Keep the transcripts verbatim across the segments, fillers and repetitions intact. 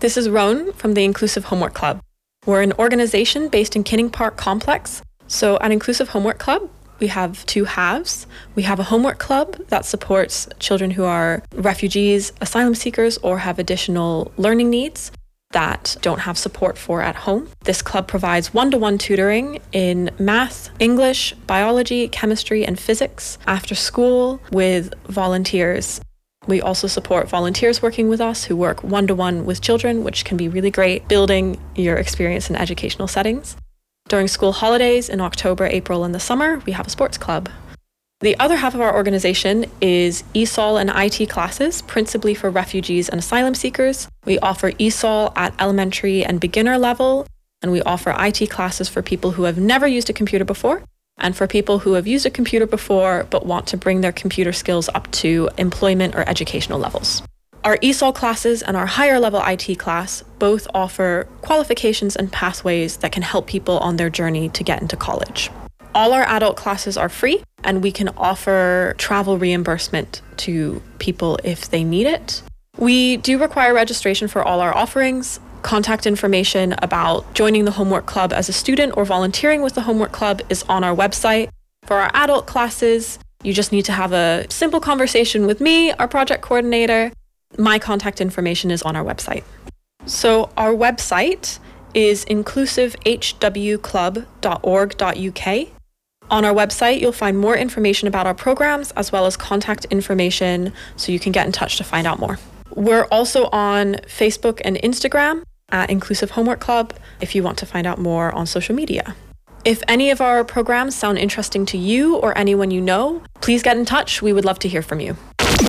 This is Roan from the Inclusive Homework Club. We're an organization based in Kinning Park Complex. So at Inclusive Homework Club, we have two halves. We have a homework club that supports children who are refugees, asylum seekers, or have additional learning needs that don't have support for at home. This club provides one-to-one tutoring in math, English, biology, chemistry, and physics after school with volunteers. We also support volunteers working with us who work one-to-one with children, which can be really great, building your experience in educational settings. During school holidays in October, April, and the summer, we have a sports club. The other half of our organization is E S O L and I T classes, principally for refugees and asylum seekers. We offer E S O L at elementary and beginner level, and we offer I T classes for people who have never used a computer before, and for people who have used a computer before but want to bring their computer skills up to employment or educational levels. Our E S O L classes and our higher level I T class both offer qualifications and pathways that can help people on their journey to get into college. All our adult classes are free, and we can offer travel reimbursement to people if they need it. We do require registration for all our offerings. Contact information about joining the Homework Club as a student or volunteering with the Homework Club is on our website. For our adult classes, you just need to have a simple conversation with me, our project coordinator. My contact information is on our website. So our website is inclusive h w club dot org dot u k. On our website, you'll find more information about our programs as well as contact information so you can get in touch to find out more. We're also on Facebook and Instagram at Inclusive Homework Club if you want to find out more on social media. If any of our programs sound interesting to you or anyone you know, please get in touch. We would love to hear from you.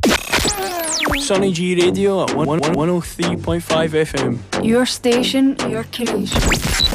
Sunny G Radio at one oh three point five F M. Your station, your creation.